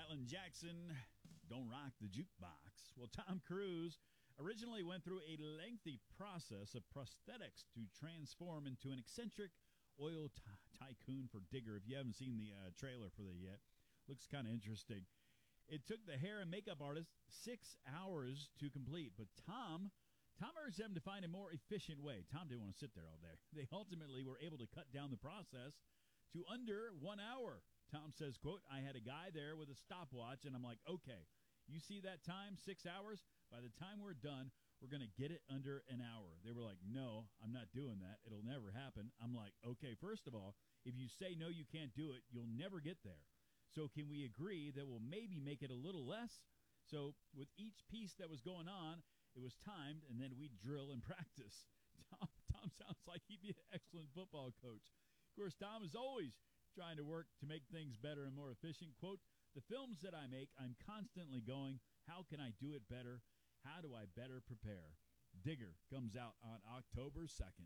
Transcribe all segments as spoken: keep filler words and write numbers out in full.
Alan Jackson, Don't Rock the Jukebox. Well, Tom Cruise originally went through a lengthy process of prosthetics to transform into an eccentric oil t- tycoon for Digger. If you haven't seen the uh, trailer for that yet, looks kind of interesting. It took the hair and makeup artist six hours to complete, but Tom, Tom urged them to find a more efficient way. Tom didn't want to sit there all day. They ultimately were able to cut down the process to under one hour. Tom says, quote, I had a guy there with a stopwatch, and I'm like, okay, you see that time, six hours? By the time we're done, we're going to get it under an hour. They were like, no, I'm not doing that. It'll never happen. I'm like, okay, first of all, if you say no, you can't do it, you'll never get there. So can we agree that we'll maybe make it a little less? So with each piece that was going on, it was timed, and then we drill and practice. Tom, Tom sounds like he'd be an excellent football coach. Of course, Tom is always trying to work to make things better and more efficient. Quote, the films that I make, I'm constantly going, how can I do it better? How do I better prepare? Digger comes out on October second.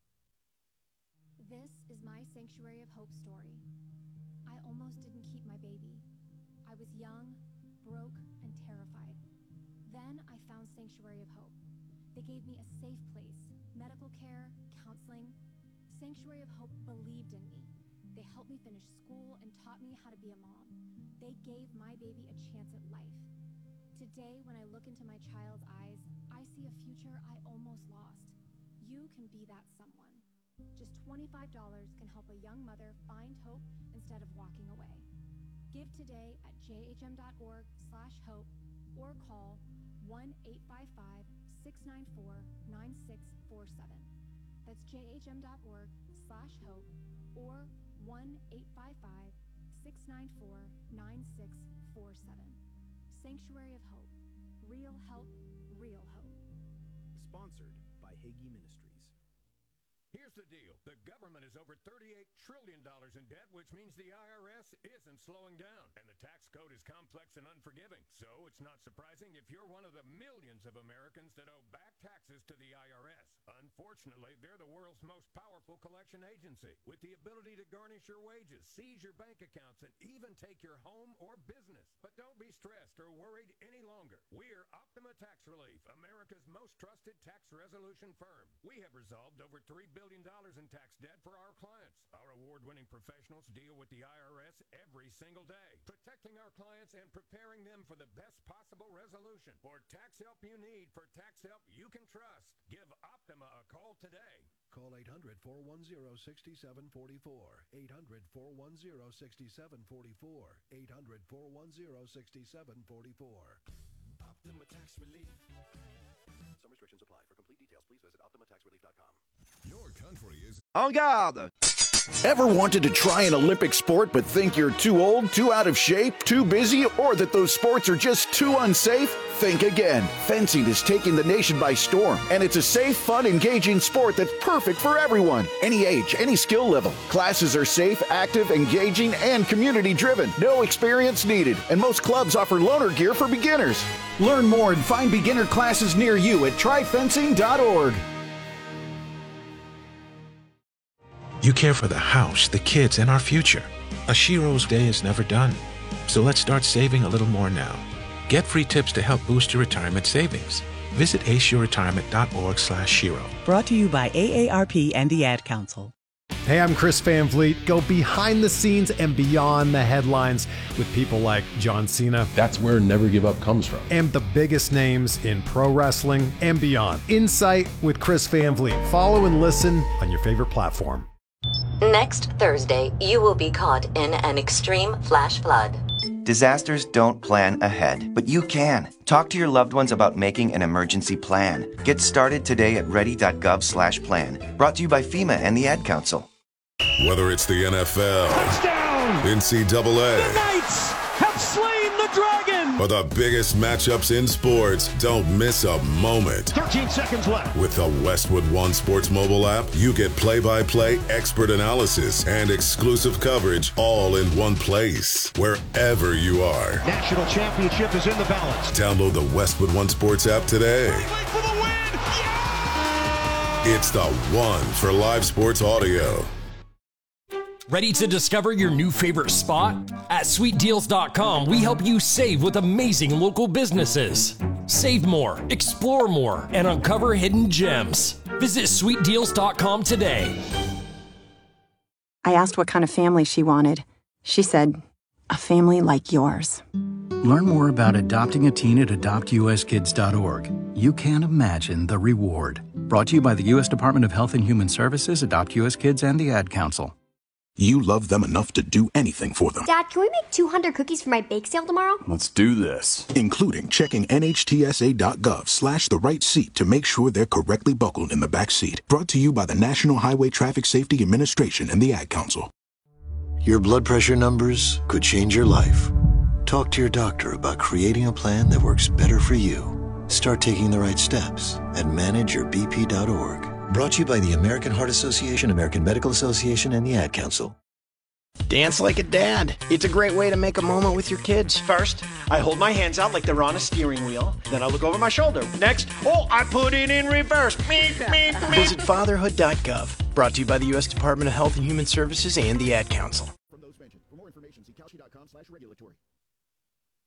This is my Sanctuary of Hope story. I almost didn't keep my baby. I was young, broke, and terrified. Then I found Sanctuary of Hope. They gave me a safe place, medical care, counseling. Sanctuary of Hope believed in me. They helped me finish school and taught me how to be a mom. They gave my baby a chance at life. Today, when I look into my child's eyes, I see a future I almost lost. You can be that someone. Just twenty-five dollars can help a young mother find hope instead of walking away. Give today at jhm.org slash hope or call one eight five five, six nine four, nine six four seven. That's jhm.org slash hope or one eight five five, six nine four, nine six four seven. Sanctuary of Hope. Real help, real hope. Sponsored by Hagee Ministries. Here's the deal. The government is over thirty-eight trillion dollars in debt, which means the I R S isn't slowing down. And the tax code is complex and unforgiving. So it's not surprising if you're one of the millions of Americans that owe back taxes to the I R S. Unfortunately, they're the world's most powerful collection agency, with the ability to garnish your wages, seize your bank accounts, and even take your home or business. But don't be stressed or worried any longer. We're Optima Tax Relief, America's most trusted tax resolution firm. We have resolved over three billion dollars in tax debt for our clients. Our award-winning professionals deal with the I R S every single day, protecting our clients and preparing them for the best possible resolution. For tax help you need, for tax help you can trust, give Optima a call today. Call eight hundred, four one zero, six seven four four, eight hundred, four one zero, six seven four four, eight hundred, four one zero, six seven four four. Optima Tax Relief. Some restrictions apply. For complete details, please visit optima tax relief dot com. Your country is... En garde! Ever wanted to try an Olympic sport but think you're too old, too out of shape, too busy, or that those sports are just too unsafe? Think again. Fencing is taking the nation by storm, and it's a safe, fun, engaging sport that's perfect for everyone. Any age, any skill level. Classes are safe, active, engaging, and community-driven. No experience needed, and most clubs offer loaner gear for beginners. Learn more and find beginner classes near you at try fencing dot org. You care for the house, the kids, and our future. A Shiro's day is never done. So let's start saving a little more now. Get free tips to help boost your retirement savings. Visit ace your retirement dot org slash Shiro. Brought to you by A A R P and the Ad Council. Hey, I'm Chris Van Vliet. Go behind the scenes and beyond the headlines with people like John Cena. That's where Never Give Up comes from. And the biggest names in pro wrestling and beyond. Insight with Chris Van Vliet. Follow and listen on your favorite platform. Next Thursday, you will be caught in an extreme flash flood. Disasters don't plan ahead, but you can. Talk to your loved ones about making an emergency plan. Get started today at ready dot gov slash plan. Brought to you by FEMA and the Ad Council. Whether it's the N F L, touchdown, N C double A, the Knights have slain the dragon, or the biggest matchups in sports, don't miss a moment. thirteen seconds left. With the Westwood One Sports mobile app, you get play-by-play, expert analysis, and exclusive coverage all in one place, wherever you are. National championship is in the balance. Download the Westwood One Sports app today. For the win. Yeah! It's the one for live sports audio. Ready to discover your new favorite spot? At sweet deals dot com, we help you save with amazing local businesses. Save more, explore more, and uncover hidden gems. Visit sweet deals dot com today. I asked what kind of family she wanted. She said, a family like yours. Learn more about adopting a teen at adopt u s kids dot org. You can't imagine the reward. Brought to you by the U S Department of Health and Human Services, Adopt U S Kids, and the Ad Council. You love them enough to do anything for them. Dad, can we make two hundred cookies for my bake sale tomorrow? Let's do this. Including checking N H T S A dot gov slash the right seat to make sure they're correctly buckled in the back seat. Brought to you by the National Highway Traffic Safety Administration and the Ad Council. Your blood pressure numbers could change your life. Talk to your doctor about creating a plan that works better for you. Start taking the right steps at manage your b p dot org. Brought to you by the American Heart Association, American Medical Association, and the Ad Council. Dance like a dad. It's a great way to make a moment with your kids. First, I hold my hands out like they're on a steering wheel. Then I look over my shoulder. Next, oh, I put it in reverse. Meep, meep, meep. Visit fatherhood dot gov. Brought to you by the U S Department of Health and Human Services and the Ad Council. From those mentioned. For more information, see Kalshi dot com slash regulatory.